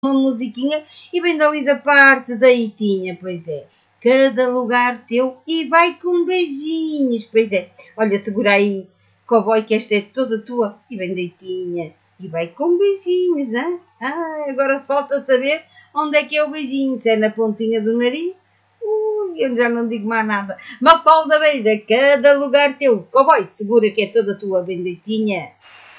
uma musiquinha e vem dali da parte da Itinha, pois é. Cada lugar teu e vai com beijinhos, pois é. Olha, segura aí, cowboy, que esta é toda tua e vem da Itinha e vai com beijinhos, hein? Agora falta saber onde é que é o beijinho, se é na pontinha do nariz. Eu já não digo mais nada. Mafalda beija, cada lugar teu, cowboy, segura que é toda tua, vem da Itinha.